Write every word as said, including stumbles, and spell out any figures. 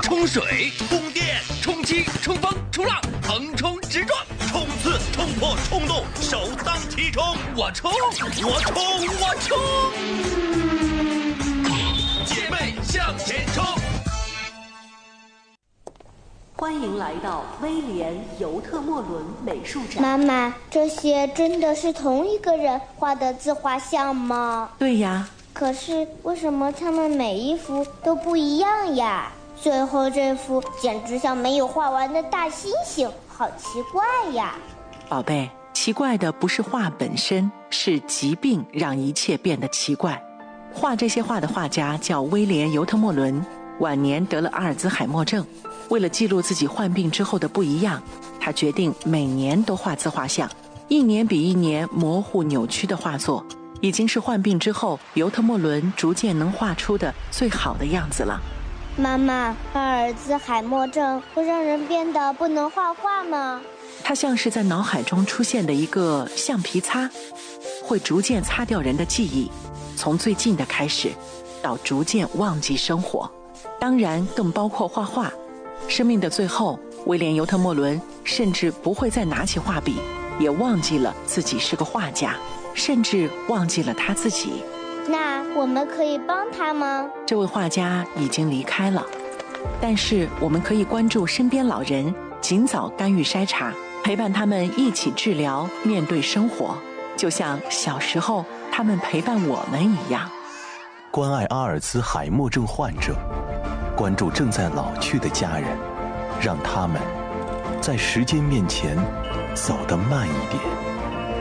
冲水、充电、充气、冲锋、冲浪、横冲直撞、 冲刺、冲破、冲动，首当其冲。 我冲，我冲，我冲！姐妹向前冲！ 欢迎来到威廉·尤特莫伦美术展。 妈妈，这些真的是同一个人画的自画像吗？ 对呀。 可是为什么他们每一幅都不一样呀？最后这幅简直像没有画完的大猩猩，好奇怪呀！ 宝贝，奇怪的不是画本身，是疾病让一切变得奇怪。画这些画的画家叫威廉·尤特莫伦，晚年得了阿尔兹海默症。为了记录自己患病之后的不一样，他决定每年都画自画像，一年比一年模糊扭曲的画作，已经是患病之后尤特莫伦逐渐能画出的最好的样子了。 妈妈，阿尔兹海默症会让人变得不能画画吗？ 它像是在脑海中出现的一个橡皮擦，会逐渐擦掉人的记忆，从最近的开始到逐渐忘记生活，当然更包括画画。生命的最后，威廉·尤特莫伦甚至不会再拿起画笔，也忘记了自己是个画家，甚至忘记了他自己。 那我们可以帮他吗？ 这位画家已经离开了，但是我们可以关注身边老人，尽早干预筛查，陪伴他们一起治疗，面对生活，就像小时候他们陪伴我们一样。 关爱阿尔兹海默症患者，关注正在老去的家人，让他们在时间面前走得慢一点。